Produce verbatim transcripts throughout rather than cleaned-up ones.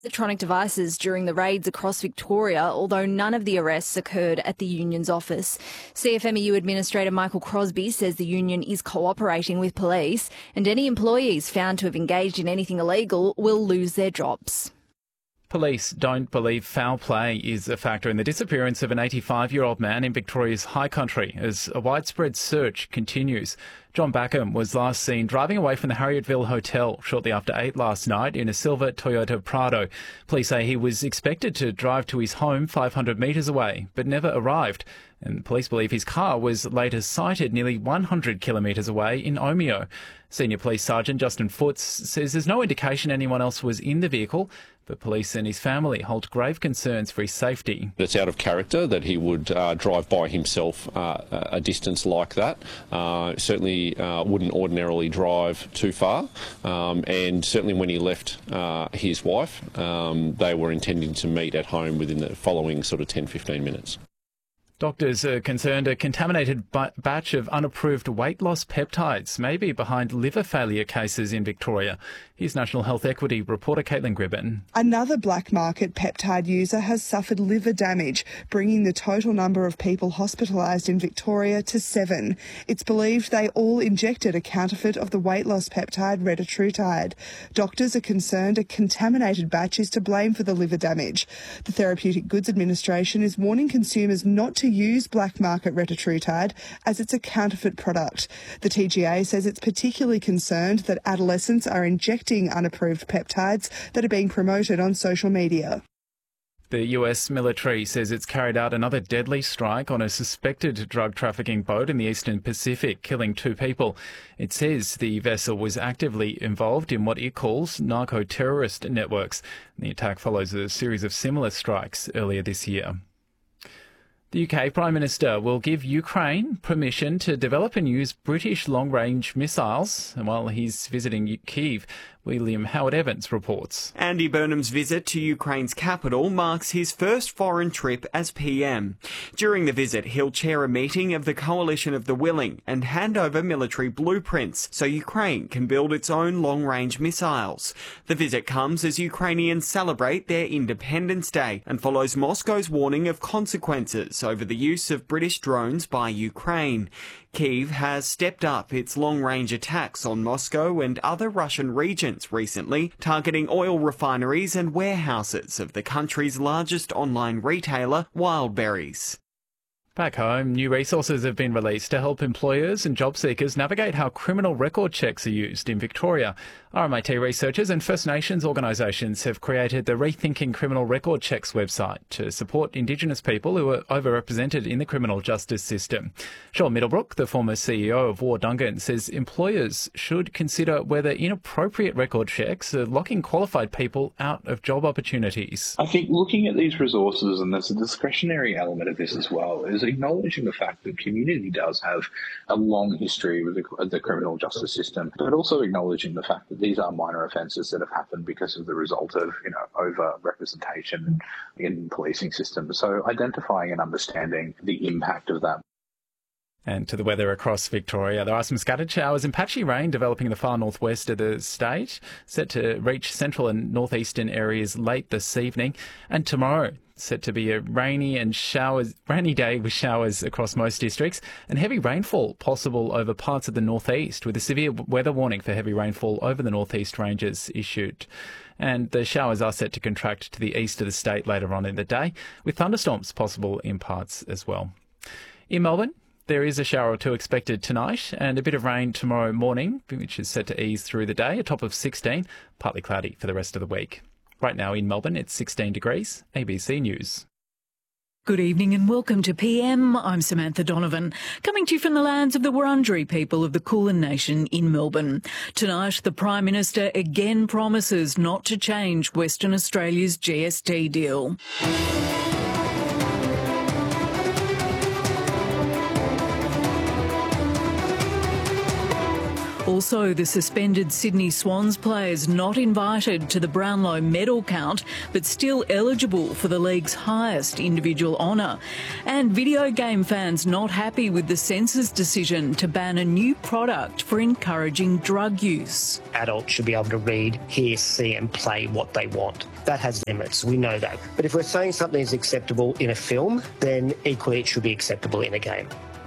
electronic devices during the raids across Victoria, although none of the arrests occurred at the union's office. C F M E U Administrator Michael Crosby says the union is cooperating with police and any employees found to have engaged in anything illegal will lose their jobs. Police don't believe foul play is a factor in the disappearance of an eighty-five-year-old man in Victoria's High Country as a widespread search continues. John Backham was last seen driving away from the Harrietville Hotel shortly after eight last night in a silver Toyota Prado. Police say he was expected to drive to his home five hundred metres away, but never arrived. And police believe his car was later sighted nearly one hundred kilometres away in Omeo. Senior Police Sergeant Justin Foots says there's no indication anyone else was in the vehicle, but police and his family hold grave concerns for his safety. It's out of character that he would uh, drive by himself uh, a distance like that. Uh, certainly uh, wouldn't ordinarily drive too far, um, and certainly when he left uh, his wife, um, they were intending to meet at home within the following sort of ten to fifteen minutes. Doctors are concerned a contaminated batch of unapproved weight loss peptides may be behind liver failure cases in Victoria. Here's National Health Equity reporter Caitlin Gribben. Another black market peptide user has suffered liver damage, bringing the total number of people hospitalised in Victoria to seven. It's believed they all injected a counterfeit of the weight loss peptide retatrutide. Doctors are concerned a contaminated batch is to blame for the liver damage. The Therapeutic Goods Administration is warning consumers not to use black market retatrutide as it's a counterfeit product. The T G A says it's particularly concerned that adolescents are injecting unapproved peptides that are being promoted on social media. The U S military says it's carried out another deadly strike on a suspected drug trafficking boat in the Eastern Pacific, killing two people. It says the vessel was actively involved in what it calls narco-terrorist networks. The attack follows a series of similar strikes earlier this year. The U K Prime Minister will give Ukraine permission to develop and use British long-range missiles. And while he's visiting Kyiv, William Howard Evans reports. Andy Burnham's visit to Ukraine's capital marks his first foreign trip as P M. During the visit, he'll chair a meeting of the Coalition of the Willing and hand over military blueprints so Ukraine can build its own long-range missiles. The visit comes as Ukrainians celebrate their Independence Day and follows Moscow's warning of consequences over the use of British drones by Ukraine. Kyiv has stepped up its long-range attacks on Moscow and other Russian regions recently, targeting oil refineries and warehouses of the country's largest online retailer, Wildberries. Back home, new resources have been released to help employers and job seekers navigate how criminal record checks are used in Victoria. R M I T researchers and First Nations organisations have created the Rethinking Criminal Record Checks website to support Indigenous people who are overrepresented in the criminal justice system. Sean Middlebrook, the former C E O of Wardungan, says employers should consider whether inappropriate record checks are locking qualified people out of job opportunities. I think looking at these resources, and there's a discretionary element of this as well, is acknowledging the fact that community does have a long history with the, the criminal justice system, but also acknowledging the fact that these are minor offences that have happened because of the result of, you know, over-representation in policing systems. So identifying and understanding the impact of that. And to the weather across Victoria, there are some scattered showers and patchy rain developing in the far northwest of the state, set to reach central and northeastern areas late this evening. And tomorrow, set to be a rainy and showers, rainy day with showers across most districts and heavy rainfall possible over parts of the northeast, with a severe weather warning for heavy rainfall over the northeast ranges issued. And the showers are set to contract to the east of the state later on in the day, with thunderstorms possible in parts as well. In Melbourne, there is a shower or two expected tonight and a bit of rain tomorrow morning, which is set to ease through the day, a top of sixteen, partly cloudy for the rest of the week. Right now in Melbourne, it's sixteen degrees. A B C News. Good evening and welcome to P M. I'm Samantha Donovan, coming to you from the lands of the Wurundjeri people of the Kulin Nation in Melbourne. Tonight, the Prime Minister again promises not to change Western Australia's G S T deal. Also, the suspended Sydney Swans players not invited to the Brownlow medal count, but still eligible for the league's highest individual honour. And video game fans not happy with the censor's decision to ban a new product for encouraging drug use. Adults should be able to read, hear, see and play what they want. That has limits, we know that. But if we're saying something is acceptable in a film, then equally it should be acceptable in a game.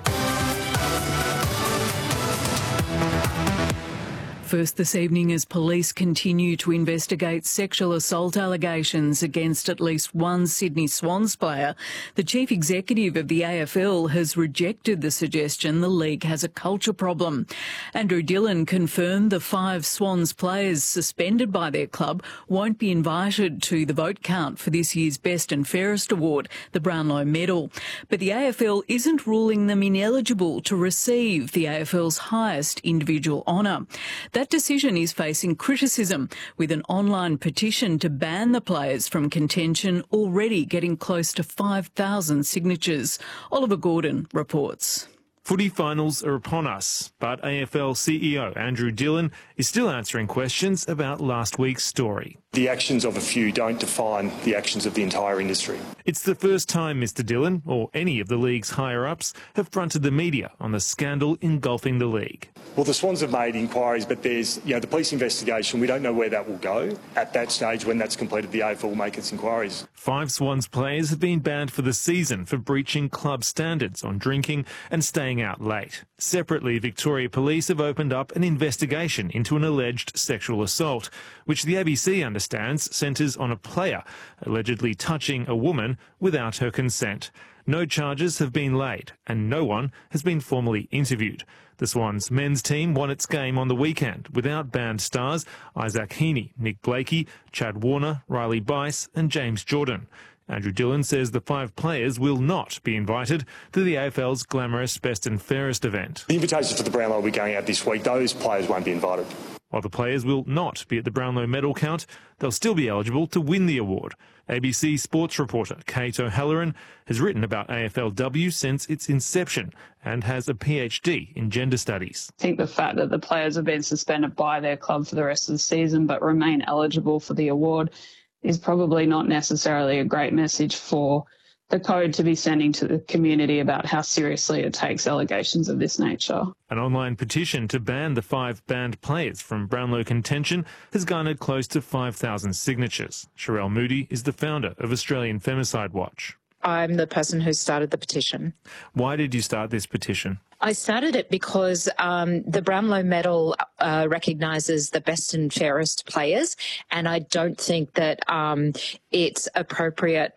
First this evening, as police continue to investigate sexual assault allegations against at least one Sydney Swans player, the chief executive of the A F L has rejected the suggestion the league has a culture problem. Andrew Dillon confirmed the five Swans players suspended by their club won't be invited to the vote count for this year's Best and Fairest award, the Brownlow medal. But the A F L isn't ruling them ineligible to receive the A F L's highest individual honour. That decision is facing criticism, with an online petition to ban the players from contention already getting close to five thousand signatures. Oliver Gordon reports. Footy finals are upon us, but A F L C E O Andrew Dillon is still answering questions about last week's story. The actions of a few don't define the actions of the entire industry. It's the first time Mister Dillon, or any of the league's higher-ups, have fronted the media on the scandal engulfing the league. Well, the Swans have made inquiries, but there's, you know, the police investigation. We don't know where that will go. At that stage, when that's completed, the A F L will make its inquiries. Five Swans players have been banned for the season for breaching club standards on drinking and staying out late. Separately, Victoria Police have opened up an investigation into an alleged sexual assault, which the A B C understands centres on a player allegedly touching a woman without her consent. No charges have been laid and no one has been formally interviewed. The Swans men's team won its game on the weekend without banned stars Isaac Heaney, Nick Blakey, Chad Warner, Riley Bice and James Jordan. Andrew Dillon says the five players will not be invited to the A F L's glamorous Best and Fairest event. The invitations for the Brownlow will be going out this week. Those players won't be invited. While the players will not be at the Brownlow medal count, they'll still be eligible to win the award. A B C sports reporter Kate O'Halloran has written about A F L W since its inception and has a P H D in gender studies. I think the fact that the players have been suspended by their club for the rest of the season but remain eligible for the award is probably not necessarily a great message for the code to be sending to the community about how seriously it takes allegations of this nature. An online petition to ban the five banned players from Brownlow contention has garnered close to five thousand signatures. Sherelle Moody is the founder of Australian Femicide Watch. I'm the person who started the petition. Why did you start this petition? I started it because um, the Brownlow medal uh, recognises the best and fairest players, and I don't think that um, it's appropriate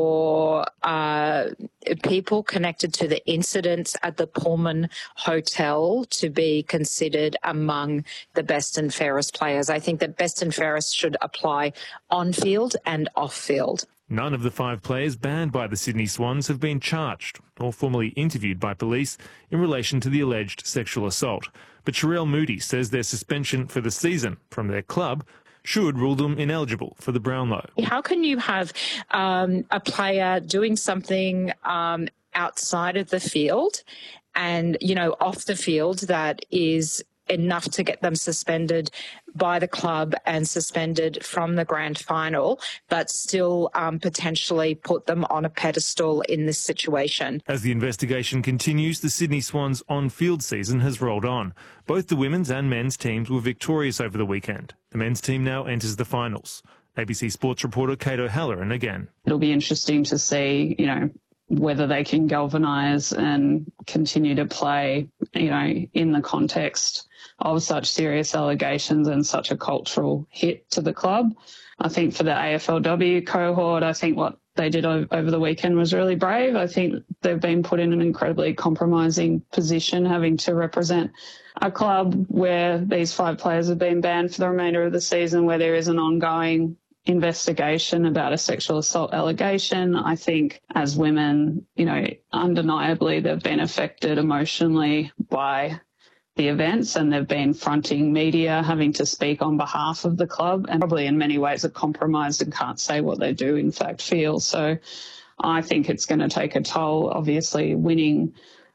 for uh, people connected to the incidents at the Pullman Hotel to be considered among the best and fairest players. I think that best and fairest should apply on-field and off-field. None of the five players banned by the Sydney Swans have been charged or formally interviewed by police in relation to the alleged sexual assault. But Sherelle Moody says their suspension for the season from their club should rule them ineligible for the Brownlow. How can you have um, a player doing something um, outside of the field and, you know, off the field that is enough to get them suspended by the club and suspended from the grand final, but still um, potentially put them on a pedestal in this situation? As the investigation continues, the Sydney Swans on-field season has rolled on. Both the women's and men's teams were victorious over the weekend. The men's team now enters the finals. A B C sports reporter Kate O'Halloran again. It'll be interesting to see, you know, whether they can galvanise and continue to play, you know, in the context of such serious allegations and such a cultural hit to the club. I think for the A F L W cohort, I think what they did over the weekend was really brave. I think they've been put in an incredibly compromising position, having to represent a club where these five players have been banned for the remainder of the season, where there is an ongoing investigation about a sexual assault allegation. I think as women, you know, undeniably they've been affected emotionally by the events and they've been fronting media, having to speak on behalf of the club, and probably in many ways are compromised and can't say what they do in fact feel. So I think it's going to take a toll. Obviously winning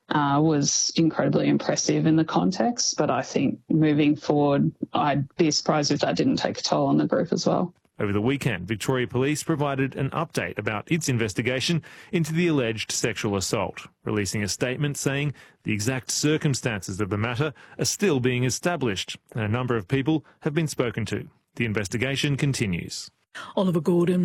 uh, was incredibly impressive in the context. But I think moving forward, I'd be surprised if that didn't take a toll on the group as well. Over the weekend, Victoria Police provided an update about its investigation into the alleged sexual assault, releasing a statement saying the exact circumstances of the matter are still being established and a number of people have been spoken to. The investigation continues. Oliver Gordon.